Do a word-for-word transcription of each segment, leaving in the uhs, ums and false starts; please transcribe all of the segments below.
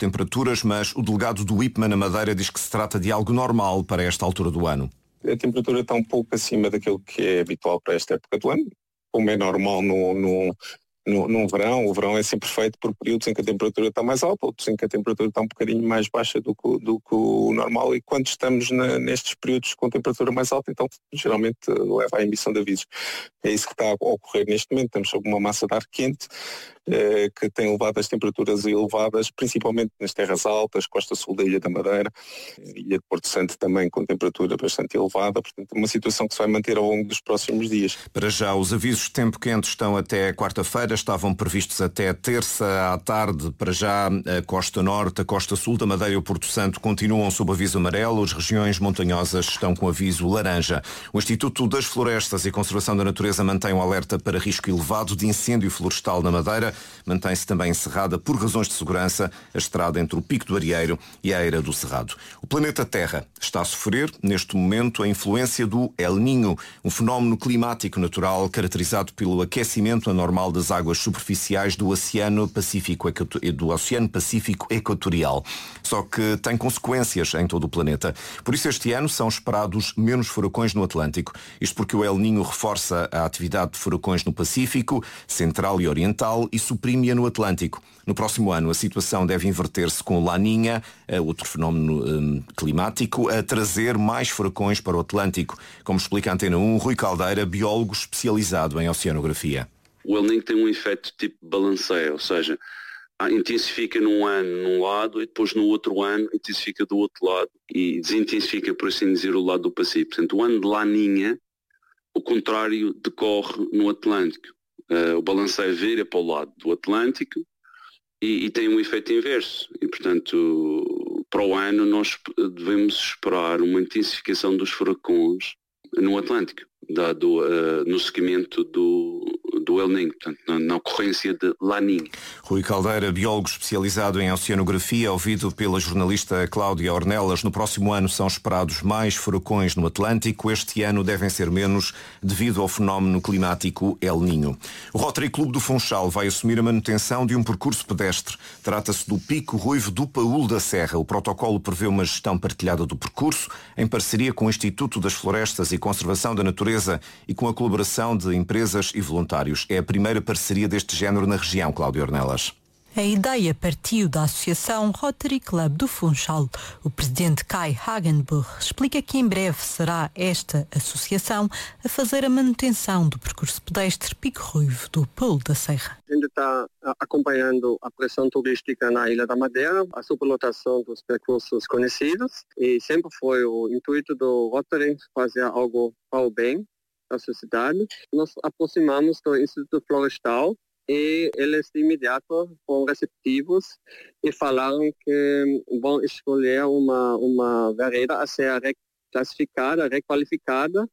temperaturas, mas o delegado do IPMA na Madeira diz que se trata de algo normal para esta altura do ano. A temperatura está um pouco acima daquilo que é habitual para esta época do ano, como é normal no, no, no, no verão. O verão é sempre feito por períodos em que a temperatura está mais alta, outros em que a temperatura está um bocadinho mais baixa do que, do que o normal, e quando estamos na, nestes períodos com temperatura mais alta, então geralmente leva à emissão de avisos. É isso que está a ocorrer neste momento. Estamos sob uma massa de ar quente eh, que tem levado as temperaturas elevadas, principalmente nas terras altas, costa sul da Ilha da Madeira, Ilha de Porto Santo também com temperatura bastante elevada, portanto é uma situação que se vai manter ao longo dos próximos dias. Para já, os avisos de tempo quente estão até quarta-feira, estavam previstos até terça à tarde. Para já, a costa norte, a costa sul da Madeira e o Porto Santo continuam sob aviso amarelo, as regiões montanhosas estão com aviso laranja. O Instituto das Florestas e Conservação da Natureza mantém um alerta para risco elevado de incêndio florestal na Madeira. Mantém-se também encerrada, por razões de segurança, a estrada entre o Pico do Arieiro e a Eira do Cerrado. O planeta Terra está a sofrer, neste momento, a influência do El Niño, um fenómeno climático natural caracterizado pelo aquecimento anormal das águas superficiais do Oceano Pacífico, do Oceano Pacífico Equatorial. Só que tem consequências em todo o planeta. Por isso, este ano são esperados menos furacões no Atlântico. Isto porque o El Niño reforça a atividade de furacões no Pacífico, Central e Oriental e suprime-a no Atlântico. No próximo ano, a situação deve inverter-se com o Laninha, outro fenómeno um, climático, a trazer mais furacões para o Atlântico, como explica a Antena um, Rui Caldeira, biólogo especializado em oceanografia. O El Niño tem um efeito tipo balanceio, ou seja, intensifica num ano num lado e depois no outro ano intensifica do outro lado e desintensifica, por assim dizer, o lado do Pacífico. Portanto, o ano de Laninha, o contrário decorre no Atlântico. Uh, o balanceio vira para o lado do Atlântico e, e tem um efeito inverso. E, portanto, para o ano nós devemos esperar uma intensificação dos furacões no Atlântico, dado uh, no seguimento do, do El Niño, portanto, na, na ocorrência de Laninha. Rui Caldeira, biólogo especializado em oceanografia, ouvido pela jornalista Cláudia Ornelas. No próximo ano são esperados mais furacões no Atlântico. Este ano devem ser menos devido ao fenómeno climático El Niño. O Rotary Clube do Funchal vai assumir a manutenção de um percurso pedestre. Trata-se do Pico Ruivo do Paúl da Serra. O protocolo prevê uma gestão partilhada do percurso, em parceria com o Instituto das Florestas e Conservação da Natureza e com a colaboração de empresas e voluntários. É a primeira parceria deste género na região, Cláudia Ornelas. A ideia partiu da Associação Rotary Club do Funchal. O presidente Kai Hagenbuch explica que em breve será esta associação a fazer a manutenção do percurso pedestre Pico Ruivo do Paúl da Serra. A gente está acompanhando a pressão turística na Ilha da Madeira, a superlotação dos percursos conhecidos, e sempre foi o intuito do Rotary fazer algo para o bem da sociedade. Nós aproximamos do Instituto Florestal e eles de imediato foram receptivos e falaram que vão escolher uma, uma vereda a ser reclassificada, requalificada,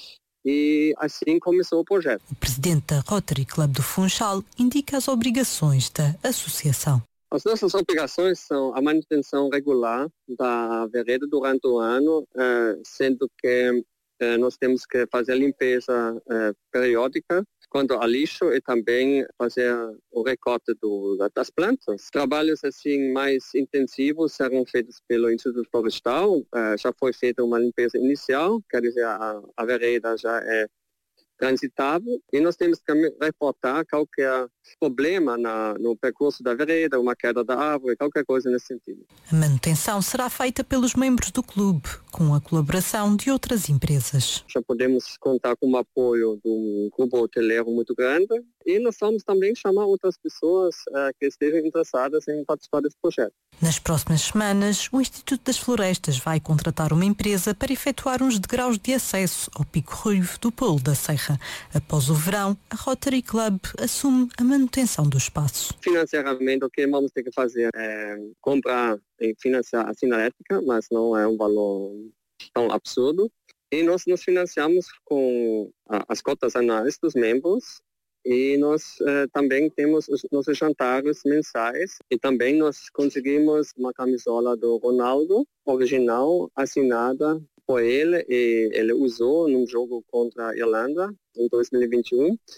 e assim começou o projeto. O presidente da Rotary Club do Funchal indica as obrigações da associação. As nossas obrigações são a manutenção regular da vereda durante o ano, sendo que nós temos que fazer a limpeza periódica quanto ao lixo e também fazer o recorte do, das plantas. Trabalhos assim mais intensivos serão feitos pelo Instituto Florestal. Uh, já foi feita uma limpeza inicial, quer dizer, a, a vereda já é transitável, e nós temos que reportar qualquer problema na, no percurso da vereda, uma queda da árvore, qualquer coisa nesse sentido. A manutenção será feita pelos membros do clube, com a colaboração de outras empresas. Já podemos contar com o apoio de um grupo hoteleiro muito grande, e nós vamos também chamar outras pessoas uh, que estejam interessadas em participar desse projeto. Nas próximas semanas, o Instituto das Florestas vai contratar uma empresa para efetuar uns degraus de acesso ao Pico Ruivo do Paúl da Serra. Após o verão, a Rotary Club assume a manutenção do espaço. Financeiramente, o que vamos ter que fazer é comprar e financiar a sinalética, mas não é um valor tão absurdo. E nós nos financiamos com as cotas anuais dos membros. E nós eh, também temos os nossos jantares mensais, e também nós conseguimos uma camisola do Ronaldo, original, assinada por ele, e ele usou num jogo contra a Irlanda em dois mil e vinte e um,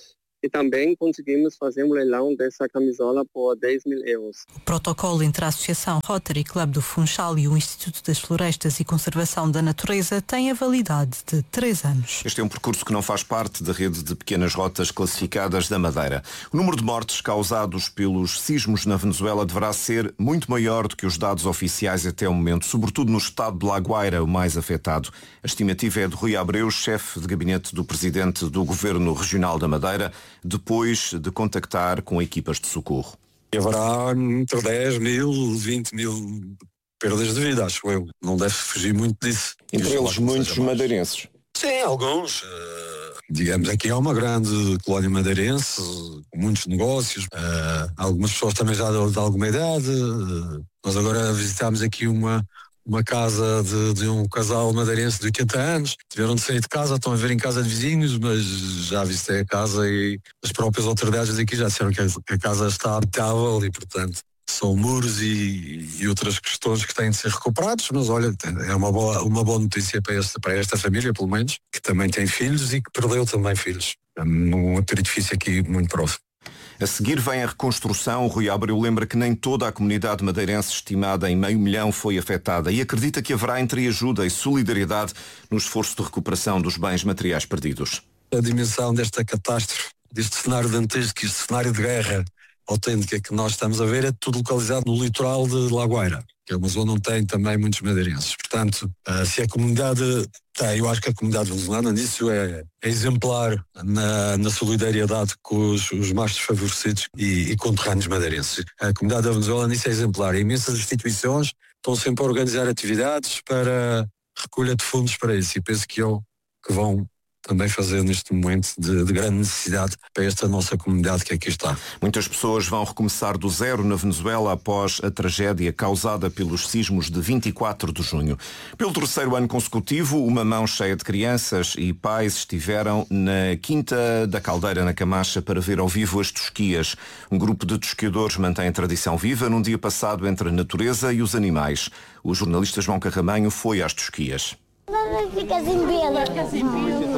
e também conseguimos fazer um leilão dessa camisola por dez mil euros. O protocolo entre a Associação Rotary Club do Funchal e o Instituto das Florestas e Conservação da Natureza tem a validade de três anos. Este é um percurso que não faz parte da rede de pequenas rotas classificadas da Madeira. O número de mortes causados pelos sismos na Venezuela deverá ser muito maior do que os dados oficiais até o momento, sobretudo no estado de La Guaira, o mais afetado. A estimativa é de Rui Abreu, chefe de gabinete do presidente do Governo Regional da Madeira, depois de contactar com equipas de socorro. Haverá entre dez mil, vinte mil perdas de vida, acho eu. Não deve fugir muito disso. Entre eles muitos madeirenses. Sim, alguns. Uh, digamos, aqui há uma grande colónia madeirense, com muitos negócios. Uh, algumas pessoas também já de, de alguma idade. Uh, nós agora visitámos aqui uma, uma casa de, de um casal madeirense de oitenta anos. Tiveram de sair de casa, estão a ver em casa de vizinhos, mas já visitei a casa e as próprias autoridades daqui já disseram que a, que a casa está habitável e, portanto, são muros e, e outras questões que têm de ser recuperados, mas olha, é uma boa, uma boa notícia para esta, para esta família, pelo menos, que também tem filhos e que perdeu também filhos. Num outro edifício aqui muito próximo. A seguir vem a reconstrução. O Rui Abreu lembra que nem toda a comunidade madeirense, estimada em meio milhão, foi afetada e acredita que haverá entreajuda e solidariedade no esforço de recuperação dos bens materiais perdidos. A dimensão desta catástrofe, deste cenário dantesco, este cenário de guerra autêntica que nós estamos a ver, é tudo localizado no litoral de La Guaira, que é uma zona onde tem também muitos madeirenses. Portanto, se a comunidade tem, eu acho que a comunidade venezuelana nisso é, é exemplar na, na solidariedade com os, os mais desfavorecidos e, e conterrâneos madeirenses. A comunidade da Venezuela nisso é exemplar. Imensas instituições estão sempre a organizar atividades para recolha de fundos para isso, e penso que, eu, que vão também fazer neste momento de, de grande necessidade para esta nossa comunidade que aqui está. Muitas pessoas vão recomeçar do zero na Venezuela após a tragédia causada pelos sismos de vinte e quatro de junho. Pelo terceiro ano consecutivo, uma mão cheia de crianças e pais estiveram na Quinta da Caldeira, na Camacha, para ver ao vivo as tosquias. Um grupo de tosquiadores mantém a tradição viva num dia passado entre a natureza e os animais. O jornalista João Carramanho foi às tosquias. Fica sem pelo. Fica sem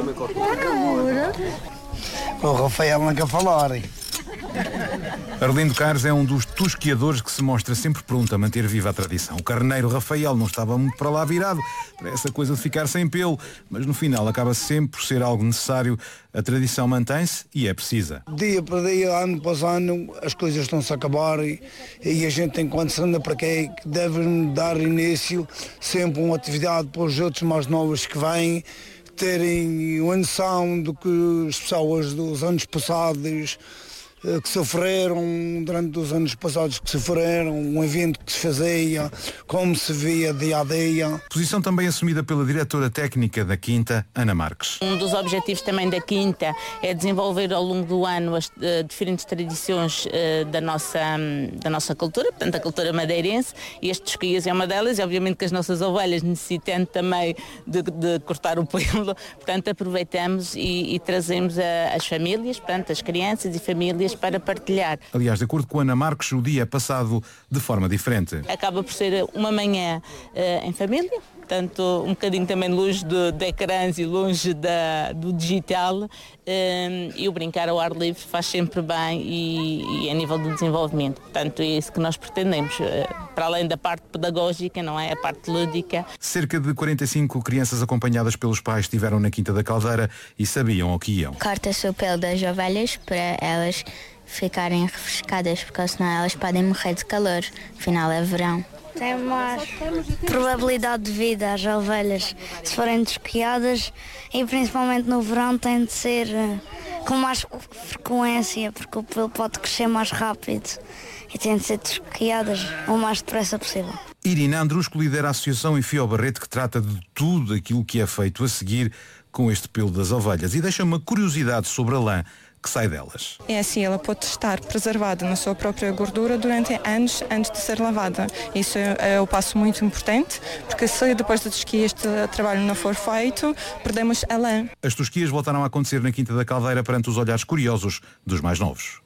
pelo. O Rafael não quer falar. Arlindo Carlos é um dos tosquiadores que se mostra sempre pronto a manter viva a tradição. O carneiro Rafael não estava muito para lá virado para essa coisa de ficar sem pelo, mas no final acaba sempre por ser algo necessário. A tradição mantém-se e é precisa. Dia para dia, ano após ano, as coisas estão-se a acabar e, e a gente, enquanto se anda para quê, deve dar início sempre uma atividade para os outros mais novos que vêm terem uma noção do que as pessoas dos anos passados que sofreram, durante os anos passados que sofreram, um evento que se fazia, como se via dia a dia. Posição também assumida pela diretora técnica da Quinta, Ana Marques. Um dos objetivos também da Quinta é desenvolver ao longo do ano as uh, diferentes tradições uh, da, nossa, um, da nossa cultura, portanto a cultura madeirense, e as tosquias é uma delas, e obviamente que as nossas ovelhas necessitam também de, de cortar o pelo, portanto aproveitamos e, e trazemos a, as famílias, portanto as crianças e famílias para partilhar. Aliás, de acordo com Ana Marques, o dia é passado de forma diferente. Acaba por ser uma manhã uh, em família, portanto um bocadinho também longe de, de ecrãs e longe da, do digital, um, e o brincar ao ar livre faz sempre bem e, e a nível do desenvolvimento. Portanto, é isso que nós pretendemos, uh, para além da parte pedagógica, não é? A parte lúdica. Cerca de quarenta e cinco crianças acompanhadas pelos pais estiveram na Quinta da Caldeira e sabiam ao que iam. Corta-se o pelo das ovelhas para elas ficarem refrescadas, porque senão elas podem morrer de calor. Afinal é verão. Tem mais probabilidade de vida às ovelhas se forem desquiadas, e principalmente no verão tem de ser com mais frequência, porque o pelo pode crescer mais rápido e tem de ser desquiadas o mais depressa possível. Irina Andrusco lidera a associação Enfio Barreto, que trata de tudo aquilo que é feito a seguir com este pelo das ovelhas, e deixa uma curiosidade sobre a lã que sai delas. É assim, ela pode estar preservada na sua própria gordura durante anos antes de ser lavada. Isso é, é o passo muito importante, porque se depois da tosquia este trabalho não for feito, perdemos a lã. As tosquias voltaram a acontecer na Quinta da Caldeira perante os olhares curiosos dos mais novos.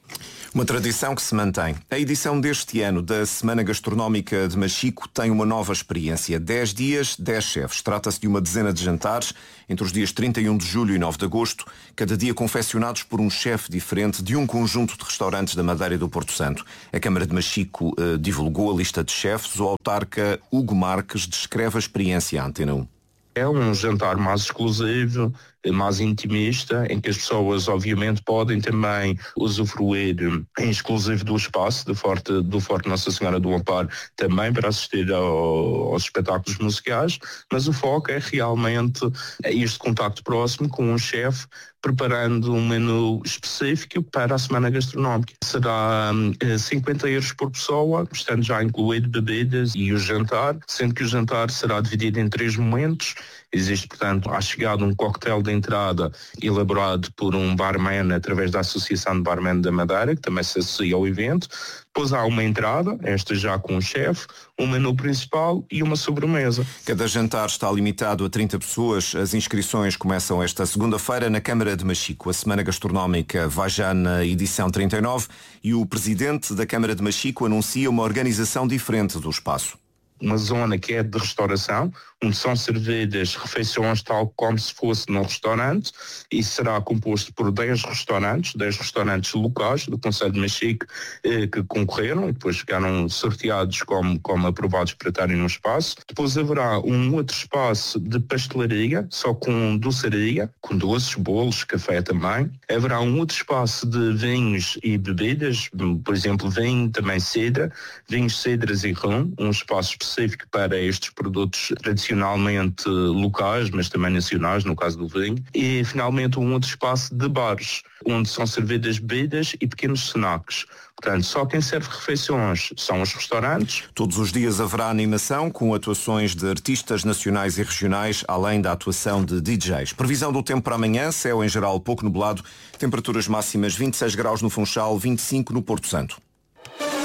Uma tradição que se mantém. A edição deste ano da Semana Gastronómica de Machico tem uma nova experiência. dez dias, dez chefes. Trata-se de uma dezena de jantares entre os dias trinta e um de julho e nove de agosto, cada dia confeccionados por um chefe diferente de um conjunto de restaurantes da Madeira e do Porto Santo. A Câmara de Machico eh, divulgou a lista de chefes. O autarca Hugo Marques descreve a experiência à Antena um. É um jantar mais exclusivo, mais intimista, em que as pessoas obviamente podem também usufruir em exclusivo do espaço do Forte, do Forte Nossa Senhora do Amparo, também para assistir ao, aos espetáculos musicais, mas o foco é realmente este contacto próximo com um chefe preparando um menu específico para a Semana Gastronómica. Será eh, cinquenta euros por pessoa, estando já incluído bebidas e o jantar, sendo que o jantar será dividido em três momentos. Existe, portanto, à chegada um coquetel de entrada elaborado por um barman através da Associação de Barman da Madeira, que também se associa ao evento. Depois há uma entrada, esta já com o chefe, um menu principal e uma sobremesa. Cada jantar está limitado a trinta pessoas. As inscrições começam esta segunda-feira na Câmara de Machico. A Semana Gastronómica vai já na edição trinta e nove e o presidente da Câmara de Machico anuncia uma organização diferente do espaço. Uma zona que é de restauração, onde são servidas refeições tal como se fosse num restaurante, e será composto por dez restaurantes, dez restaurantes locais do Concelho de Machico eh, que concorreram e depois ficaram sorteados como, como aprovados para estarem no espaço. Depois haverá um outro espaço de pastelaria, só com doçaria, com doces, bolos, café também. Haverá um outro espaço de vinhos e bebidas, por exemplo, vinho, também cedra, vinhos, cedras e rum, um espaço específico específico para estes produtos tradicionalmente locais, mas também nacionais, no caso do vinho. E, finalmente, um outro espaço de bares, onde são servidas bebidas e pequenos snacks. Portanto, só quem serve refeições são os restaurantes. Todos os dias haverá animação com atuações de artistas nacionais e regionais, além da atuação de D Js. Previsão do tempo para amanhã, céu em geral pouco nublado, temperaturas máximas vinte e seis graus no Funchal, vinte e cinco no Porto Santo.